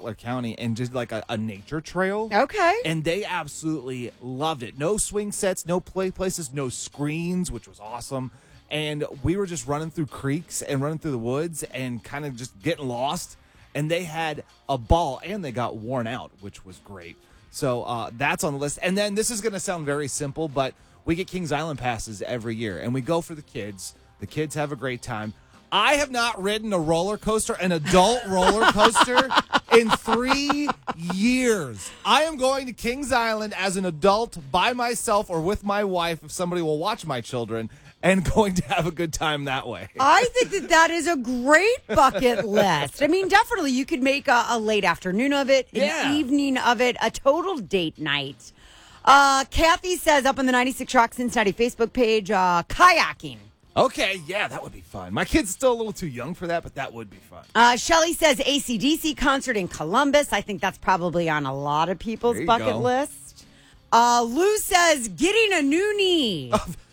Butler County and did like a nature trail. Okay. And they absolutely loved it. No swing sets, no play places, no screens, which was awesome. And we were just running through creeks and running through the woods and kind of just getting lost. And they had a ball, and they got worn out, which was great. So that's on the list. And then this is going to sound very simple, but we get Kings Island passes every year, and we go for the kids. The kids have a great time. I have not ridden a roller coaster, an adult roller coaster, in 3 years. I am going to Kings Island as an adult by myself or with my wife if somebody will watch my children, and going to have a good time that way. I think that is a great bucket list. I mean, definitely you could make a late afternoon of it, an evening of it, a total date night. Kathy says up on the 96 Rock Cincinnati Facebook page, kayaking. Okay, yeah, that would be fun. My kid's still a little too young for that, but that would be fun. Shelly says AC/DC concert in Columbus. I think that's probably on a lot of people's bucket list. Lou says getting a new knee.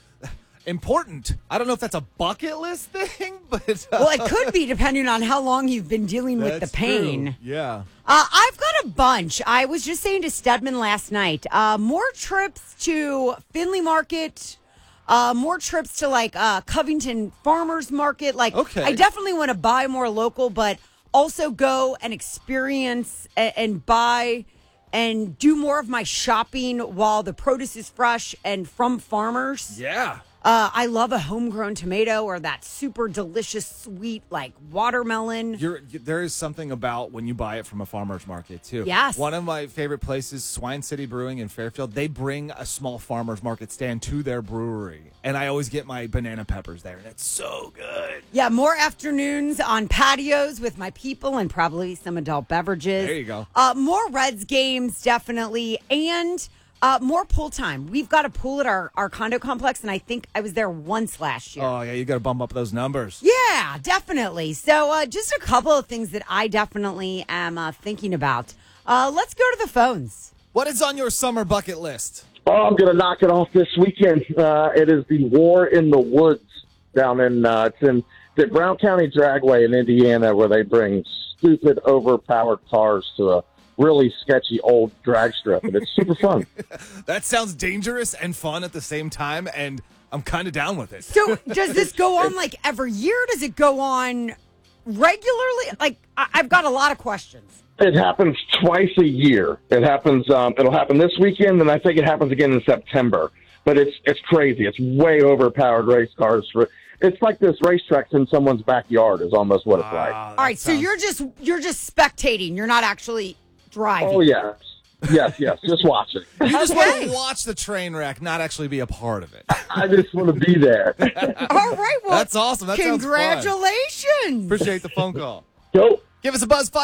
Important. I don't know if that's a bucket list thing, but... Well, it could be depending on how long you've been dealing with the pain. True. Yeah. I've got a bunch. I was just saying to Stedman last night, more trips to Findlay Market, more trips to like Covington Farmers Market. Like, okay. I definitely want to buy more local, but also go and experience and buy and do more of my shopping while the produce is fresh and from farmers. Yeah. I love a homegrown tomato or that super delicious, sweet, like watermelon. There is something about when you buy it from a farmer's market, too. Yes. One of my favorite places, Swine City Brewing in Fairfield, they bring a small farmer's market stand to their brewery. And I always get my banana peppers there. And it's so good. Yeah, more afternoons on patios with my people and probably some adult beverages. There you go. More Reds games, definitely. And... more pool time. We've got a pool at our condo complex, and I think I was there once last year. Oh, yeah, you got to bump up those numbers. Yeah, definitely. So just a couple of things that I definitely am thinking about. Let's go to the phones. What is on your summer bucket list? Oh, I'm going to knock it off this weekend. It is the War in the Woods down it's in the Brown County Dragway in Indiana, where they bring stupid, overpowered cars to a really sketchy old drag strip, and it's super fun. That sounds dangerous and fun at the same time, and I'm kind of down with it. So does this go on like every year? Does it go on regularly? Like, I've got a lot of questions. It happens twice a year. It happens. It'll happen this weekend, and I think it happens again in September. But it's crazy. It's way overpowered race cars. It's like this racetrack's in someone's backyard is almost what it's like. All right, so you're just spectating. You're not actually driving. Oh, yes. Yes, just watch it. You just want to watch the train wreck, not actually be a part of it. I just want to be there. All right, well, that's awesome. That congratulations. Sounds fun. Appreciate the phone call. Go. Give us a buzz,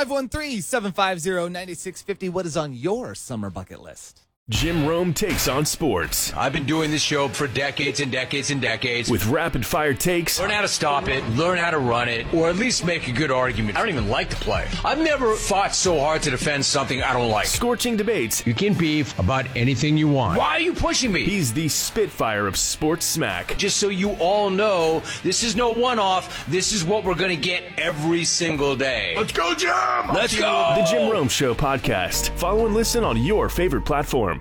513-750-9650. What is on your summer bucket list? Jim Rome takes on sports. I've been doing this show for decades and decades and decades. With rapid-fire takes. Learn how to stop it, learn how to run it, or at least make a good argument. I don't even like to play. I've never fought so hard to defend something I don't like. Scorching debates. You can beef about anything you want. Why are you pushing me? He's the Spitfire of sports smack. Just so you all know, this is no one-off. This is what we're going to get every single day. Let's go, Jim! Let's go! The Jim Rome Show podcast. Follow and listen on your favorite platform.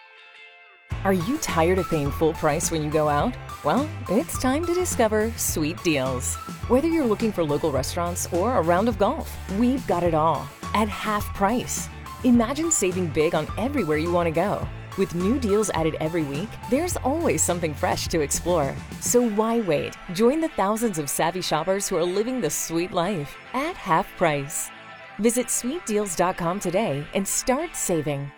Are you tired of paying full price when you go out? Well, it's time to discover Sweet Deals. Whether you're looking for local restaurants or a round of golf, we've got it all at half price. Imagine saving big on everywhere you want to go. With new deals added every week, there's always something fresh to explore. So why wait? Join the thousands of savvy shoppers who are living the sweet life at half price. Visit sweetdeals.com today and start saving.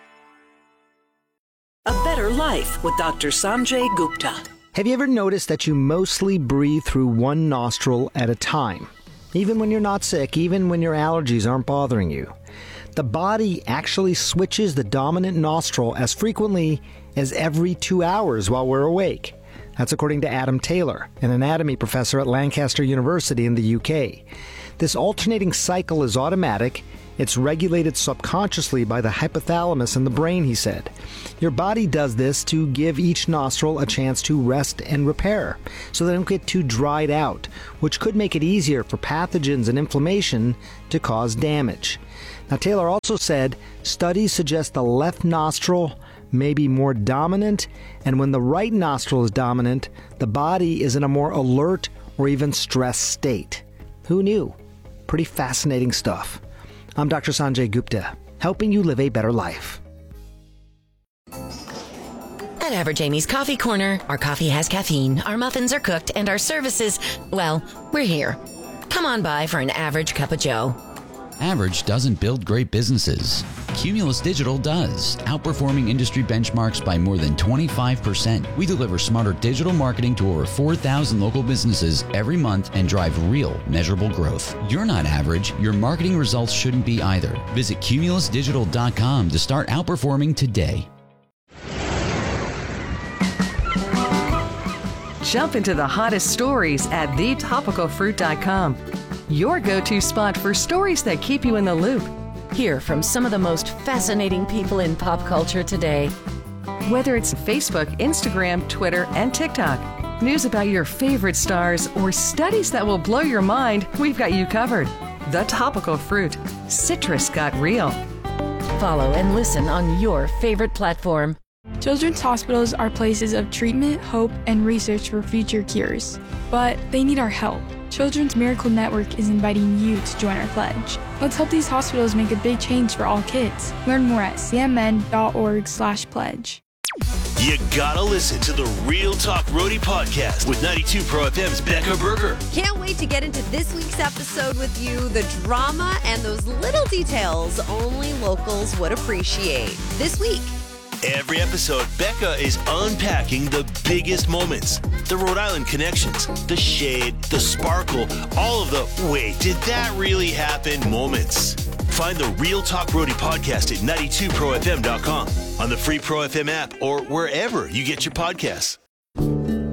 A Better Life with Dr. Sanjay Gupta. Have you ever noticed that you mostly breathe through one nostril at a time? Even when you're not sick, even when your allergies aren't bothering you. The body actually switches the dominant nostril as frequently as every 2 hours while we're awake. That's according to Adam Taylor, an anatomy professor at Lancaster University in the UK. This alternating cycle is automatic. It's regulated subconsciously by the hypothalamus in the brain, he said. Your body does this to give each nostril a chance to rest and repair, so they don't get too dried out, which could make it easier for pathogens and inflammation to cause damage. Now, Taylor also said studies suggest the left nostril may be more dominant, and when the right nostril is dominant, the body is in a more alert or even stressed state. Who knew? Pretty fascinating stuff. I'm Dr. Sanjay Gupta, helping you live a better life. At Average Amy's Coffee Corner, our coffee has caffeine, our muffins are cooked, and our services, well, we're here. Come on by for an average cup of joe. Average doesn't build great businesses. Cumulus Digital does, outperforming industry benchmarks by more than 25%. We deliver smarter digital marketing to over 4,000 local businesses every month and drive real, measurable growth. You're not average. Your marketing results shouldn't be either. Visit cumulusdigital.com to start outperforming today. Jump into the hottest stories at thetopicalfruit.com. Your go-to spot for stories that keep you in the loop. Hear from some of the most fascinating people in pop culture today. Whether it's Facebook, Instagram, Twitter, and TikTok, news about your favorite stars, or studies that will blow your mind, we've got you covered. The Topical Fruit. Citrus got real. Follow and listen on your favorite platform. Children's hospitals are places of treatment, hope, and research for future cures. But they need our help. Children's Miracle Network is inviting you to join our pledge. Let's help these hospitals make a big change for all kids. Learn more at cmn.org/pledge. You gotta listen to the Real Talk Roadie podcast with 92 Pro FM's Becca Berger. Can't wait to get into this week's episode with you. The drama and those little details only locals would appreciate. This week, every episode, Becca is unpacking the biggest moments, the Rhode Island connections, the shade, the sparkle, all of the wait, did that really happen moments. Find the Real Talk Roadie podcast at 92profm.com, on the free Pro FM app, or wherever you get your podcasts.